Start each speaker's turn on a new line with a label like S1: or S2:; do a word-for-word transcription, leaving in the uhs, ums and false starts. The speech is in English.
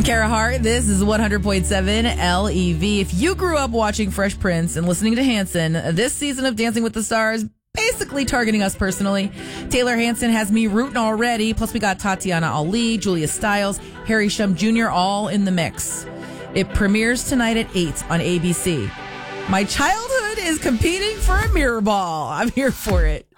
S1: I'm Kara Hart. This is one hundred point seven L E V. If you grew up watching Fresh Prince and listening to Hanson, this season of Dancing with the Stars basically targeting us personally. Taylor Hanson has me rooting already. Plus, we got Tatiana Ali, Julia Stiles, Harry Shum Junior all in the mix. It premieres tonight at eight on A B C. My childhood is competing for a mirror ball. I'm here for it.